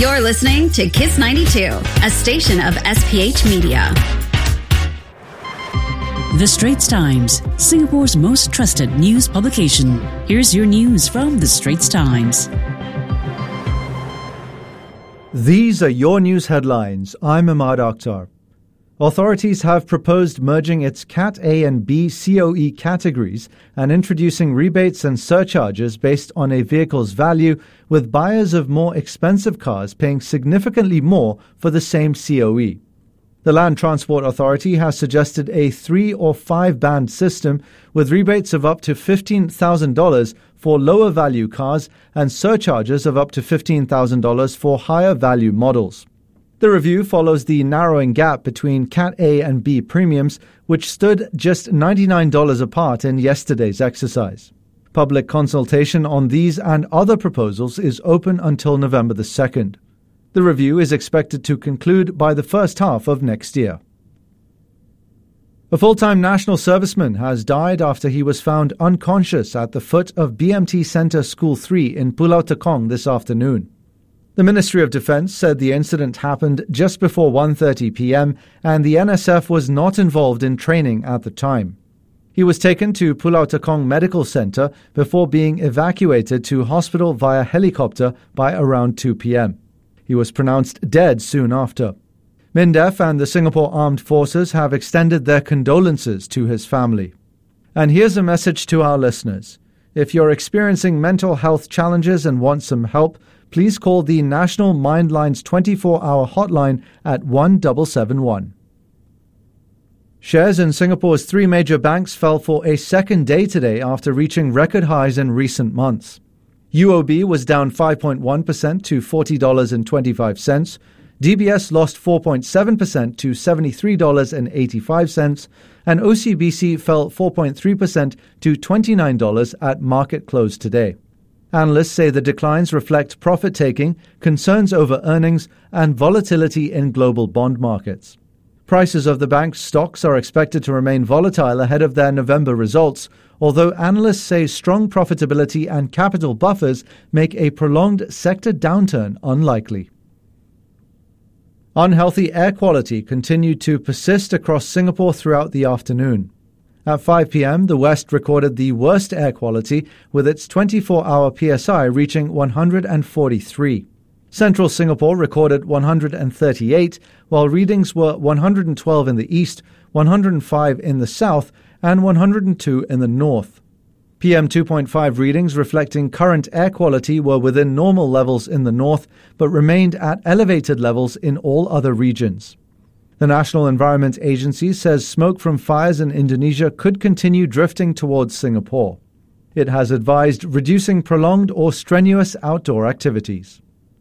You're listening to Kiss 92, a station of SPH Media. The Straits Times, Singapore's most trusted news publication. Here's your news from The Straits Times. These are your news headlines. I'm Ahmad Akhtar. Authorities have proposed merging its Cat A and B COE categories and introducing rebates and surcharges based on a vehicle's value, with buyers of more expensive cars paying significantly more for the same COE. The Land Transport Authority has suggested a 3 or 5 band system with rebates of up to $15,000 for lower value cars and surcharges of up to $15,000 for higher value models. The review follows the narrowing gap between Cat A and B premiums, which stood just $99 apart in yesterday's exercise. Public consultation on these and other proposals is open until November the 2nd. The review is expected to conclude by the first half of next year. A full-time national serviceman has died after he was found unconscious at the foot of BMT Centre School 3 in Pulau Tekong this afternoon. The Ministry of Defence said the incident happened just before 1:30 p.m. and the NSF was not involved in training at the time. He was taken to Pulau Tekong Medical Centre before being evacuated to hospital via helicopter by around 2 p.m. He was pronounced dead soon after. MINDEF and the Singapore Armed Forces have extended their condolences to his family. And here's a message to our listeners. If you're experiencing mental health challenges and want some help, please call the National Mindlines 24-hour hotline at 1771. Shares in Singapore's 3 major banks fell for a second day today after reaching record highs in recent months. UOB was down 5.1% to $40.25. DBS lost 4.7% to $73.85, and OCBC fell 4.3% to $29 at market close today. Analysts say the declines reflect profit-taking, concerns over earnings, and volatility in global bond markets. Prices of the bank's stocks are expected to remain volatile ahead of their November results, although analysts say strong profitability and capital buffers make a prolonged sector downturn unlikely. Unhealthy air quality continued to persist across Singapore throughout the afternoon. At 5 p.m., the West recorded the worst air quality, with its 24-hour PSI reaching 143. Central Singapore recorded 138, while readings were 112 in the east, 105 in the south, and 102 in the north. PM2.5 readings reflecting current air quality were within normal levels in the north, but remained at elevated levels in all other regions. The National Environment Agency says smoke from fires in Indonesia could continue drifting towards Singapore. It has advised reducing prolonged or strenuous outdoor activities.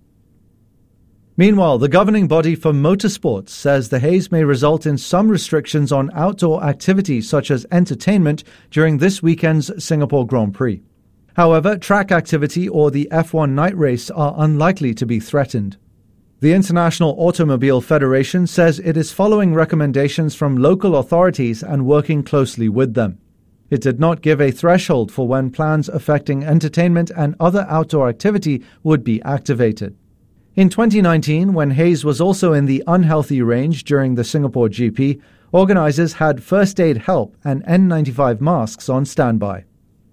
Meanwhile, the governing body for motorsports says the haze may result in some restrictions on outdoor activities such as entertainment during this weekend's Singapore Grand Prix. However, track activity or the F1 night race are unlikely to be threatened. The International Automobile Federation says it is following recommendations from local authorities and working closely with them. It did not give a threshold for when plans affecting entertainment and other outdoor activity would be activated. In 2019, when haze was also in the unhealthy range during the Singapore GP, organizers had first aid help and N95 masks on standby.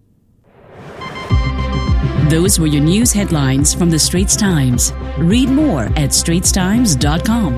Those were your news headlines from The Straits Times. Read more at straitstimes.com.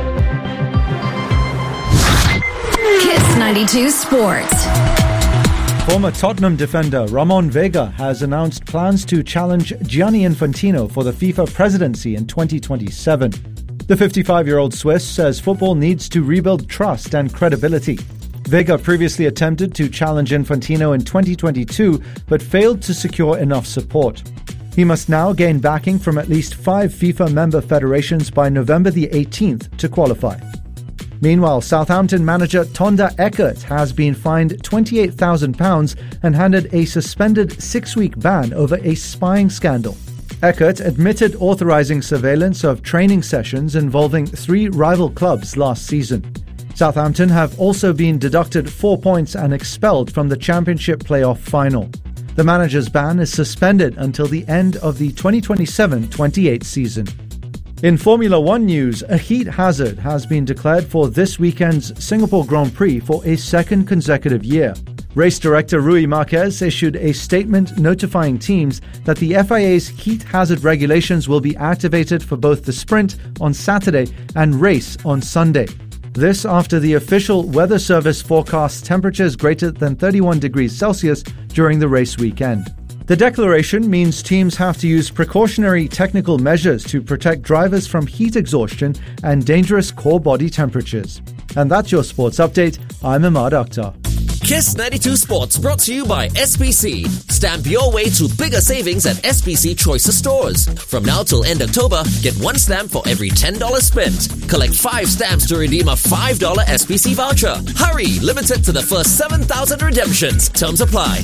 Kiss 92 Sports. Former Tottenham defender Ramon Vega has announced plans to challenge Gianni Infantino for the FIFA presidency in 2027. The 55-year-old Swiss says football needs to rebuild trust and credibility. Vega previously attempted to challenge Infantino in 2022 but failed to secure enough support. He must now gain backing from at least 5 FIFA member federations by November the 18th to qualify. Meanwhile, Southampton manager Tonda Eckert has been fined £28,000 and handed a suspended 6-week ban over a spying scandal. Eckert admitted authorizing surveillance of training sessions involving 3 rival clubs last season. Southampton have also been deducted 4 points and expelled from the Championship playoff final. The manager's ban is suspended until the end of the 2027-28 season. In Formula One news, a heat hazard has been declared for this weekend's Singapore Grand Prix for a second consecutive year. Race director Rui Marquez issued a statement notifying teams that the FIA's heat hazard regulations will be activated for both the sprint on Saturday and race on Sunday. This after the official weather service forecasts temperatures greater than 31 degrees Celsius during the race weekend. The declaration means teams have to use precautionary technical measures to protect drivers from heat exhaustion and dangerous core body temperatures. And that's your sports update. I'm Ahmad Akhtar. Kiss 92 Sports brought to you by SPC. Stamp your way to bigger savings at SPC Choices stores. From now till end October, get one stamp for every $10 spent. Collect 5 stamps to redeem a $5 SPC voucher. Hurry! Limited to the first 7,000 redemptions. Terms apply.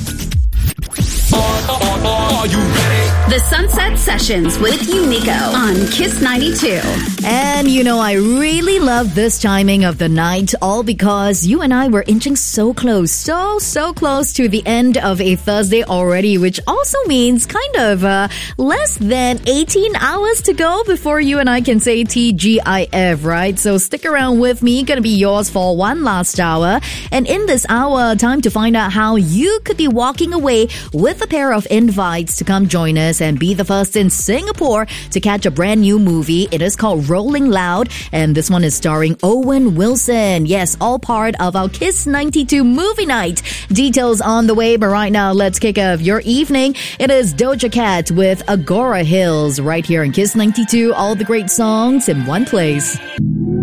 Are you ready? The Sunset Sessions with Unico on Kiss 92. And I really love this timing of the night, all because you and I were inching so close to the end of a Thursday already, which also means kind of less than 18 hours to go before you and I can say TGIF, right? So stick around with me, gonna be yours for one last hour. And in this hour, time to find out how you could be walking away with a pair of invites to come join us and be the first in Singapore to catch a brand new movie. It is called Rolling Loud, and this one is starring Owen Wilson. Yes, all part of our Kiss 92 movie night. Details on the way, but right now, let's kick off your evening. It is Doja Cat with Agora Hills right here in Kiss 92. All the great songs in one place.